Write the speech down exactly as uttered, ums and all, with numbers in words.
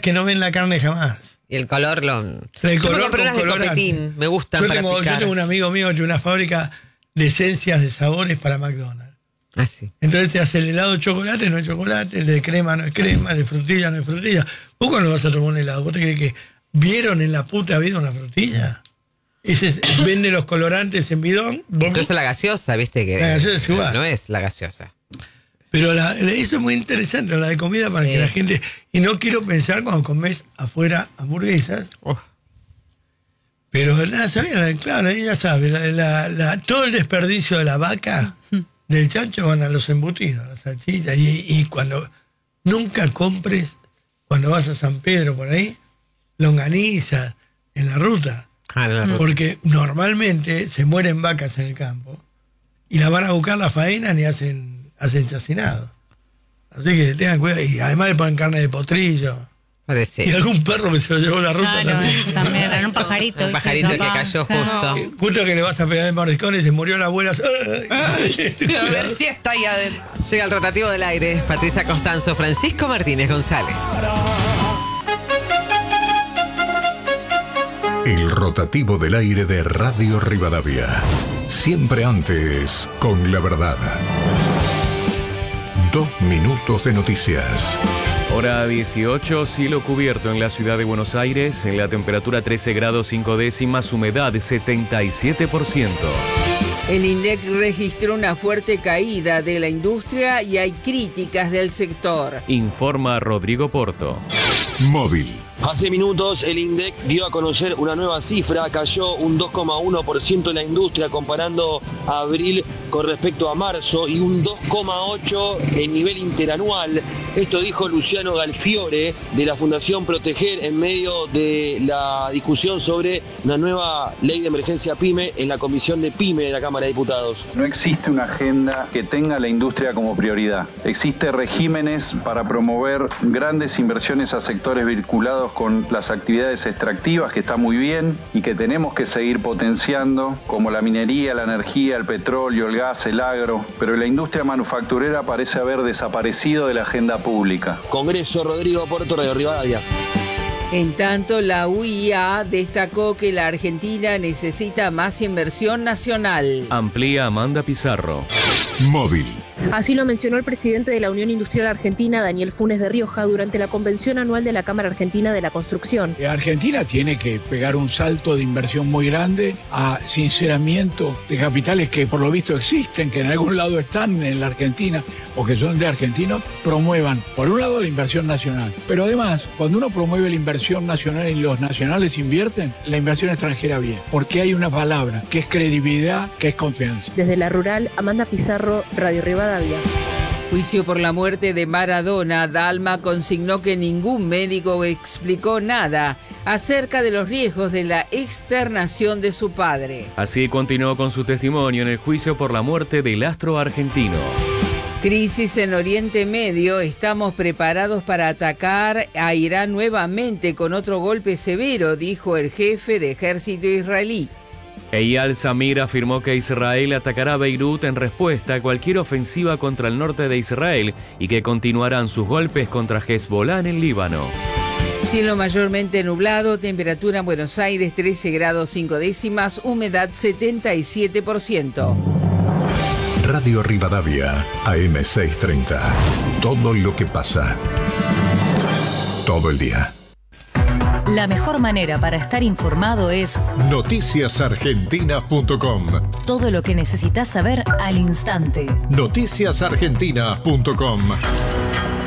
que no ven la carne jamás. Y el color lo... El yo color me compré unas de copetín, me gustan yo para tengo, picar. Yo tengo un amigo mío que tiene una fábrica de esencias de sabores para McDonald's. Ah, sí. Entonces te hace el helado de chocolate, no es chocolate, el de crema no es crema, el de frutilla no es frutilla. ¿Vos cuando vas a tomar un helado, vos te crees que vieron en la puta vida una frutilla? Ese es, vende los colorantes en bidón. Entonces la gaseosa, viste que la gaseosa es igual. No es la gaseosa. Pero la, eso es muy interesante, la de comida, para sí. que la gente... Y no quiero pensar cuando comes afuera hamburguesas. Oh. Pero nada, ¿sabía? Claro, ella sabe, la, la, la, todo el desperdicio de la vaca, del chancho, van a los embutidos, las salchichas. Y, y cuando nunca compres, cuando vas a San Pedro por ahí, longaniza en la ruta. Ah, en la ruta. Porque normalmente se mueren vacas en el campo y la van a buscar la faena y hacen, hacen chacinado. Así que tengan cuidado. Y además le ponen carne de potrillo. Parece. Y algún perro que se lo llevó la ruta claro, también. también, era un pajarito. Un pajarito que cayó justo. No. Justo que le vas a pegar el mordiscón y se murió la abuela. A ver si está ahí adentro. Llega el rotativo del aire. Patricia Costanzo, Francisco Martínez González. El rotativo del aire de Radio Rivadavia. Siempre antes con la verdad. Dos minutos de noticias. Hora dieciocho, cielo cubierto en la ciudad de Buenos Aires, en la temperatura trece grados cinco décimas, humedad setenta y siete por ciento. El INDEC registró una fuerte caída de la industria y hay críticas del sector. Informa Rodrigo Porto. Móvil. Hace minutos el INDEC dio a conocer una nueva cifra, cayó un dos coma uno por ciento en la industria comparando a abril con respecto a marzo y un dos coma ocho por ciento en nivel interanual. Esto dijo Luciano Galfiore de la Fundación Proteger en medio de la discusión sobre una nueva ley de emergencia PYME en la Comisión de PYME de la Cámara de Diputados. No existe una agenda que tenga la industria como prioridad. Existen regímenes para promover grandes inversiones a sectores vinculados con las actividades extractivas, que está muy bien y que tenemos que seguir potenciando, como la minería, la energía, el petróleo, el gas, el agro, pero la industria manufacturera parece haber desaparecido de la agenda pública. Congreso, Rodrigo Porto, Radio Rivadavia. En tanto, la U I A destacó que la Argentina necesita más inversión nacional. Amplía Amanda Pizarro. Móvil. Así lo mencionó el presidente de la Unión Industrial Argentina, Daniel Funes de Rioja, durante la convención anual de la Cámara Argentina de la Construcción. Argentina tiene que pegar un salto de inversión muy grande a sinceramiento de capitales que por lo visto existen, que en algún lado están en la Argentina o que son de argentinos, promuevan por un lado la inversión nacional, pero además cuando uno promueve la inversión nacional y los nacionales invierten, la inversión extranjera bien, porque hay una palabra que es credibilidad, que es confianza. Desde la rural, Amanda Pizarro, Radio Rivadavia. Juicio por la muerte de Maradona, Dalma consignó que ningún médico explicó nada acerca de los riesgos de la externación de su padre. Así continuó con su testimonio en el juicio por la muerte del astro argentino. Crisis en Oriente Medio, estamos preparados para atacar a Irán nuevamente con otro golpe severo, dijo el jefe de ejército israelí. Eyal Zamir afirmó que Israel atacará Beirut en respuesta a cualquier ofensiva contra el norte de Israel y que continuarán sus golpes contra Hezbollah en el Líbano. Cielo mayormente nublado, temperatura en Buenos Aires trece grados cinco décimas, humedad setenta y siete por ciento. Radio Rivadavia, A M seiscientos treinta. Todo lo que pasa. Todo el día. La mejor manera para estar informado es noticias argentinas punto com. Todo lo que necesitas saber al instante. noticias argentinas punto com.